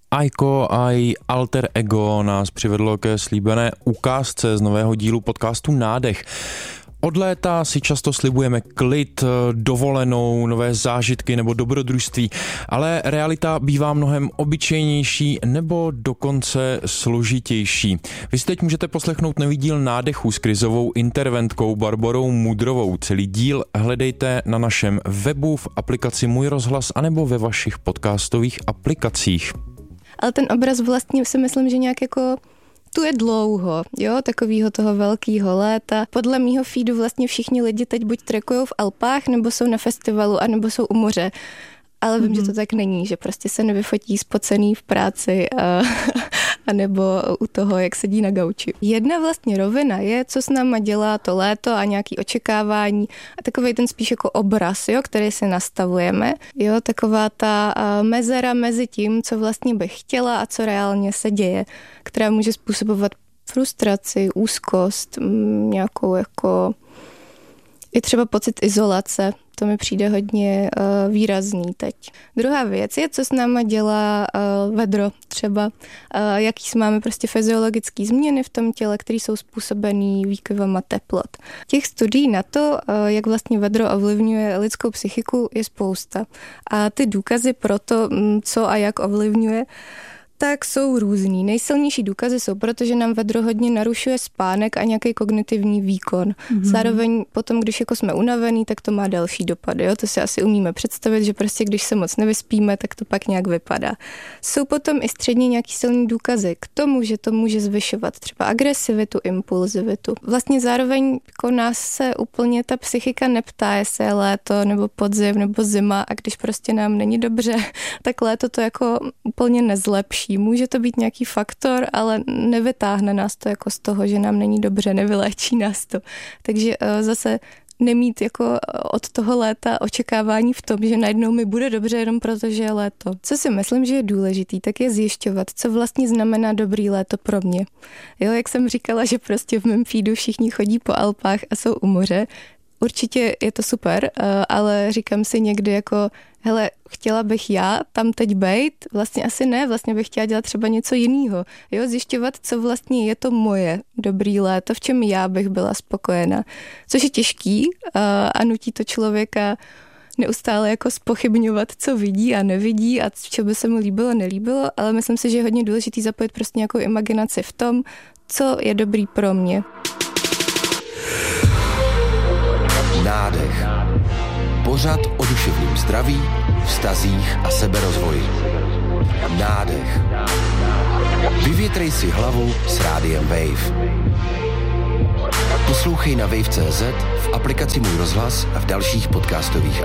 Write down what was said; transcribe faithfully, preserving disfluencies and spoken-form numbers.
Aiko a její alter ego nás přivedlo ke slíbené ukázce z nového dílu podcastu Nádech. Od léta si často slibujeme klid, dovolenou, nové zážitky nebo dobrodružství, ale realita bývá mnohem obyčejnější nebo dokonce složitější. Vy si teď můžete poslechnout nový díl Nádechů s krizovou interventkou Barborou Mudrovou. Celý díl hledejte na našem webu, v aplikaci Můj rozhlas anebo ve vašich podcastových aplikacích. Ale ten obraz vlastně si myslím, že nějak jako tu je dlouho, jo, takovýho toho velkýho léta. Podle mýho feedu vlastně všichni lidi teď buď trekujou v Alpách, nebo jsou na festivalu, anebo jsou u moře. Ale vím, mm-hmm. že to tak není, že prostě se nevyfotí spocený v práci a, a nebo u toho, jak sedí na gauči. Jedna vlastně rovina je, co s náma dělá to léto a nějaký očekávání a takovej ten spíš jako obraz, jo, který si nastavujeme. Jo, taková ta mezera mezi tím, co vlastně bych chtěla a co reálně se děje, která může způsobovat frustraci, úzkost, nějakou jako i třeba pocit izolace. To mi přijde hodně uh, výrazný teď. Druhá věc je, co s náma dělá uh, vedro třeba, uh, jaký máme prostě fyziologické změny v tom těle, které jsou způsobený výkyvama teplot. Těch studií na to, uh, jak vlastně vedro ovlivňuje lidskou psychiku, je spousta. A ty důkazy pro to, co a jak ovlivňuje, tak jsou různý. Nejsilnější důkazy jsou, protože nám vedro hodně narušuje spánek a nějaký kognitivní výkon. Mm-hmm. Zároveň potom, když jako jsme unavený, tak to má další dopady. Jo? To si asi umíme představit, že prostě když se moc nevyspíme, tak to pak nějak vypadá. Jsou potom i středně nějaký silný důkazy k tomu, že to může zvyšovat třeba agresivitu, impulzivitu. Vlastně zároveň jako nás se úplně ta psychika neptá, jestli je léto nebo podzim nebo zima a když prostě nám není dobře, tak léto to jako úplně nezlepší. Může to být nějaký faktor, ale nevytáhne nás to jako z toho, že nám není dobře, nevyléčí nás to. Takže zase nemít jako od toho léta očekávání v tom, že najednou mi bude dobře jenom proto, že je léto. Co si myslím, že je důležitý, tak je zjišťovat, co vlastně znamená dobrý léto pro mě. Jo, jak jsem říkala, že prostě v mém feedu všichni chodí po Alpách a jsou u moře. Určitě je to super, ale říkám si někdy jako, hele, chtěla bych já tam teď bejt? Vlastně asi ne, vlastně bych chtěla dělat třeba něco jiného. Jo, zjišťovat, co vlastně je to moje dobrý léto, v čem já bych byla spokojená. Což je těžký a nutí to člověka neustále jako zpochybňovat, co vidí a nevidí a co by se mu líbilo, nelíbilo, ale myslím si, že je hodně důležitý zapojit prostě nějakou imaginaci v tom, co je dobrý pro mě. Nádech. Pořad o duševním zdraví, vztazích a seberozvoji. Nádech. Vyvětrej si hlavu s rádiem Wave. Poslouchej na wave tečka cé zet, v aplikaci Můj rozhlas a v dalších podcastových